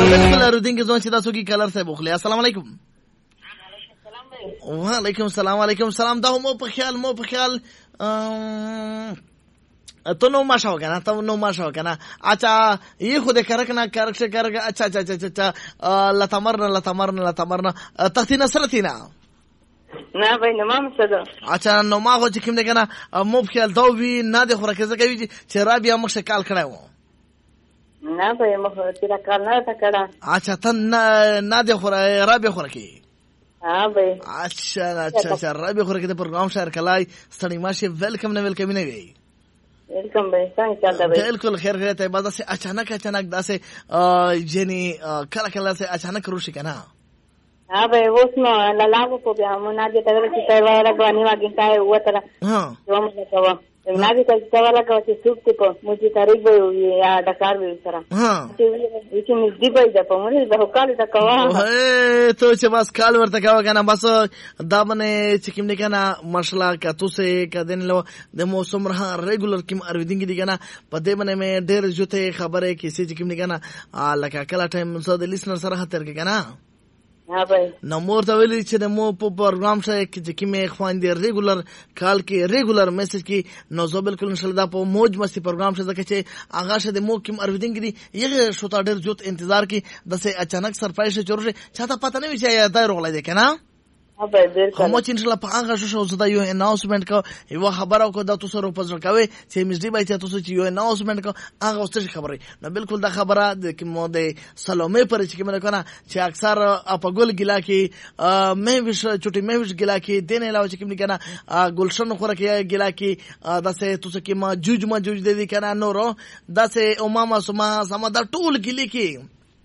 بالکل اورېدونکي ځوان چې تاسو کې کلر صاحب وخلې. السلام علیکم. وعلیکم السلام. وعلیکم السلام. دا مو په خیال تو نو ما شو کنه تو نو ما شو کنه. اچھا یہ خود کرک اچھا لتمرنا تختی نصرتینا نه بای نو ما مسدو. اچھا نو ما خو چې کوم دی کنه مو په خیال تو وی نه د خوراکه زګوي چې رابیا مخ شکال کړو. نه بای مخ تیرا کار نه تا کړه. اچھا ته نه د خوراکه رابیا خوراکه. ها بای. اچھا رابیا خوراکه د پروګرام شهر کلای ستړي ماشه ویلکم نه وی. ویلکم بای څنګه چل دا بای. بالکل خیر ته بعد سے اچانک داسه یعنی کله سے اچانک روشي کنه. ها بای وسنو لالاو په بیا مونږه دې ته چې ته وایره غوانی واګی ځای وته. ها کوم څه کوه ناګي ته څه ولا کوي چې سوق ته په موږ تاریخ وي یا ډکار وي سره. ها چې موږ دی بای دا په موږ د هوکاله تا کوه. ته چې بس کال ورته کوه کنه بس دا باندې چې کوم نه کنه مشلا کتو سه کدن له د موسم راه ریګولر کیم ارویدنګ دي کنه په دې باندې مې ډېر جوته خبره کې چې کوم نه کنه لکه کله ټایم سره د لیسنر سره هتر کې کنه. ها بای نو مور ته ویلي چې د مو په پروګرام شای کې چې مې خوان دي ریګولر کال کې ریګولر میسج کې نو زه بالکل ان شاء الله په موج مستی پروګرام شای ځکه چې هغه شه د مو کوم ارویدنګ دي یغه شوتا ډېر جوت انتظار کې دسه اچانک سرپرایز چورشه چاته پته نه وی چې دا روغله دي کنه. ها بای بالکل هم چې ان شاء الله په هغه شو زدا یو اناونسمنت کو یو خبره کو د تاسو رو پزړ کوي چې مزدي بای ته تاسو چې یو اناونسمنت کو هغه واست خبره نو بالکل دا خبره د کوم د سلامه پر چې کوم کنه چې اکثر اپګل ګلا کې مې وش چټي مې وش ګلا کې دین علاوه چې کوم کنه ګلشن خوره کې ګلا کې داسه تاسو کې ما جوج دي کنه نورو داسه امامه سما دا ټول ګلی کې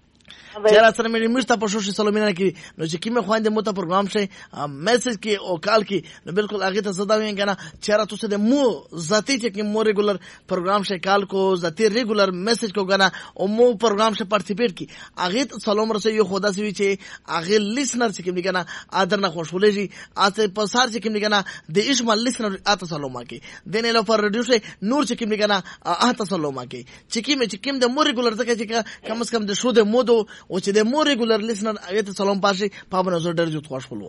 چیرې سره مې مشته په شوشي سلامینه کې نو چې کیمه خوان د موته پروګرام شي میسج کې او کال کې نو بالکل هغه ته زدا وین کنه چیرې تاسو د مو ذاتی چې مو ریګولر پروګرام شي کال کو ذاتی ریګولر میسج کو کنه او مو پروګرام شي پارټیسیپیټ کی هغه ته سلام رسې یو خدا سوي چې هغه لیسنر چې کوم کنه ادر نه خوشولېږي اته په سار چې کوم کنه د اشمال لیسنر اته سلام کی دنه له پر رډیو شي نور چې کوم کنه اته سلام کی چې کوم د مو ریګولر ځکه چې کم از کم د شو د مودو او چې د مو ریګولر لیسنر هغه ته سلام پاشي په منظر ډېر جوړ خوش خلو.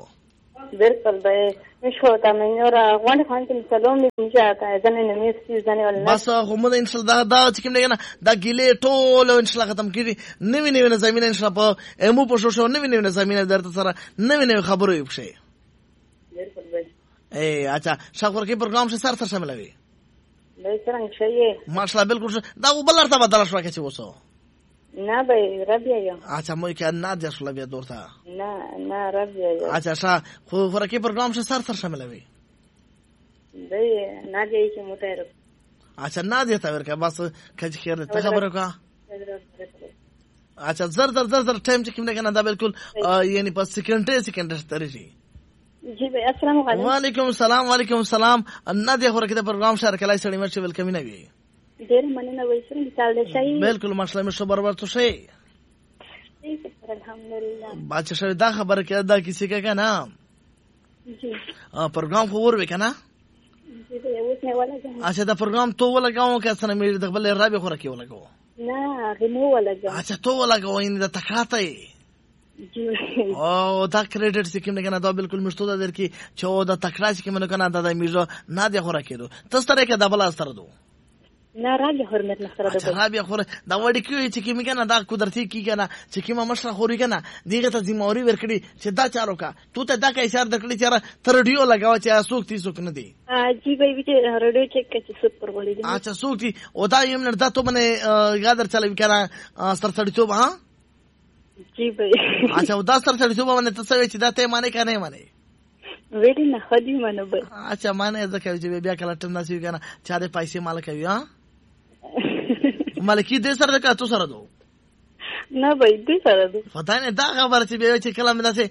بالکل به مشو تا منورا غونډه خانتم سلام میشه تا ځنه نمیستی ځنه ولا بس همود ان شاء الله دا چې کوم نه دا ګیله ټول ان شاء الله ختم کړي نوې زمينه ان شاء الله په مو په شو نوې زمينه درته سره نوې خبرو یو شي. بالکل به اچھا شاکر کې پروګرام سره سره شامل وي به څنګه شي ماشاءالله بالکل دا وبلرته بدل شو کې څه وسو نه به ربیا یا اچھا مو کې نه د شل بیا دورته نه ربیا یا اچھا شا خو فرقي پروګرام سره شامل وي به نه دی چې متعرف اچھا نه دی ته ورکه بس کج خیر ته خبره کا اچھا زر ټایم چې کوم نه دا بالکل یعنی په سکند ترې شي. جی بھائی السلام علیکم. وعلیکم السلام نه دی خو کې پروګرام شهر کلای سړی مرشي ویلکم نه وي ډېر مننه وایسم مثال دی شي بالکل مسله مې شو برابر تو شي الحمدلله باچ شوی دا خبره کې دا کسی کې کنه جی پروګرام خو ور وکنه جی به اوس نه ولا اچھا دا پروګرام تو ولګاو که څنګه مې د خپل رابي خو راکې ولګاو نه غمو ولا اچھا تو ولګاو ان دا تکاته جی او دا کریډټ سکیم نه کنه دا بالکل مشتو دا در کې چې دا تکرا سکیم نه کنه دا میجو نه دی خو راکېدو تاسو ترې کې دا بل اثر دو نه راځي حرمت نخره ده راځي خو دا وړي کې چې کیمه کنه دا قدرتي کی کنه چې کیمه مشره خوري کنه دیغه ته ذمہواری ورکړي چې دا چارو کا تو ته دا کا اشاره درکړي چې تر رادیو لگاو چې اسوک تی سوک نه دی جی بھائی چې رادیو چیک کړي سپر ولې دي اچھا سوک تی او دا یم نه دا ته باندې غادر چلوي کنه سرسړی ته ها جی بھائی اچھا دا سرسړی ته باندې تاسو چې دا ته معنی کنه معنی ویلی نه خدي منو به اچھا معنی ځکه چې بیا کله ټم ناسي کنه چا دې پیسې مال کوي ها مالکی دې سره کا تو سره دو نه بھائی دې سره دو پتا نه دا خبر چې به چې کلام داسه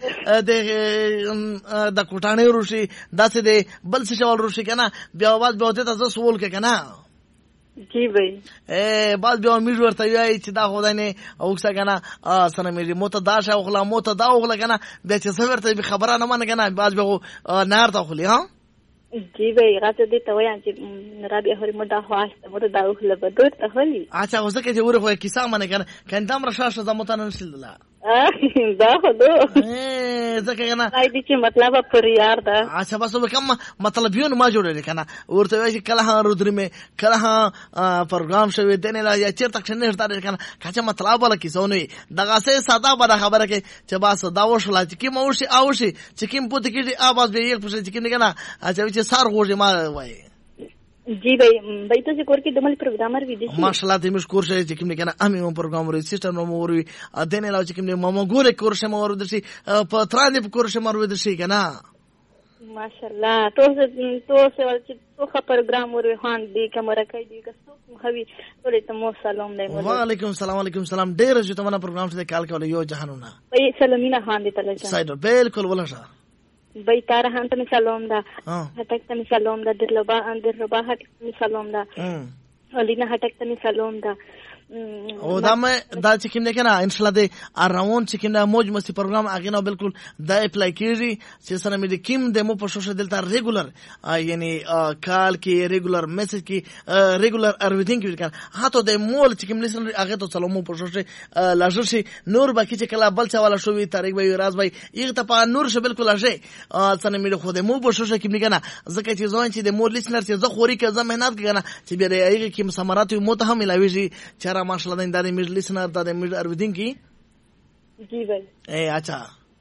د کوټانه روشي داسه د بل څه شوال روشي کنه بیا आवाज به وته تاسو سوال کې کنه جی بھائی بعد بیا امید ورته وای چې دا خدای نه او څنګه کنه سره مې موته دا شاو خلا موته دا وغلا کنه د چې سفر ته خبره نه من کنه بعد به نار ته خلی ها जी भाई غاته دي ته وایي چې رابعه هوري مدا خواسته مدا اوخله بدر ته هلي اچھا وزه کې جوړه خو کیسه منه کنه کندام رشاشه زموتان نشل دا خدو ځکه کنه راي دي چې مطلب پر یار دا اچھا بس وکم مطلبونه ما جوړل کنه ورته وایي کله ها رودري می کله ها پروګرام شوی دنه لا یا چیرته څنګه هرته کنه کچا مطلب ولا کیسه نه دغه سه ساده به خبره کې چې بس دا وشلا چې کی موشي اوشي چې کیم پوت کې اواز به یک پوښتنه چې کنه اچھا چې سار غوږی ما وایي जी भाई तो सिकोर की दमल प्रोग्रामर विदेशी माशाल्लाह ते मिश कोर्स है चिकिम ने कहना अमी वो प्रोग्राम रे सिस्टम नो मोरी देने लाओ चिकिम ने मम गोरे कोर्स में और दसी पत्राने कोर्स में और दसी कहना माशाल्लाह तो से वाल तो का प्रोग्राम और हां दी कमरा कई दी कसो हवी तोरे तमो सलाम दे वालेकुम सलाम डेर जो तमना प्रोग्राम से काल के यो जहानुना भाई सलामीना हां दे तले साइड बिल्कुल वला सा भाई तारा हां तने सलाम दा हटक तने सलाम दा दिलरबा हटक तने सलाम दा अलीना हटक तने सलाम दा او دا مې دا چې کوم نه کنه ان شاء الله د اراون چې کوم نه موج مستی پروګرام اگې نو بالکل دا اپلای کیږي چې سره مې د کوم د مو په سوشل دلته ریګولر یعنی کال کې ریګولر میسج کې ریګولر ارویثینګ کې کنه هاته د مول چې کوم لسن هغه ته سلام په سوشل لاجر شي نور باقي چې کله بل څه والا شوې طارق بھائی راز بھائی یغه ته په نور شه بالکل راځي سره مې خو د مو په سوشل کې نه کنه ځکه چې ځوان چې د مول لسنر چې زه خوري کې زه مهنت کنه چې به یغه کې مسامرات مو ته هم ملاوي माशाल्लाह इन दाने मिड लिसनर दाने मिड अरविंद की जी भाई ए अच्छा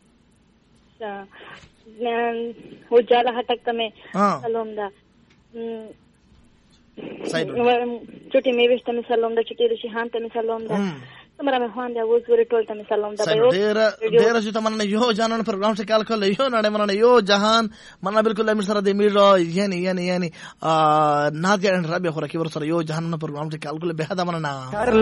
हो जाला हटक तमे सलाम दा साइड छोटी मेवेश तमे सलाम दा छोटी ऋषि हां तमे सलाम दा तुम्हारा में हां दा वो पूरे टोल तमे सलाम दा भाई देर जो तमन्ना यो जानन प्रोग्राम से काल कल यो नडे मनन यो जहान मना बिल्कुल अमीर सर दे मिड यानी नादिया एंड राबिया खोरा की वर सर यो जहान प्रोग्राम से काल कल बेहद मनना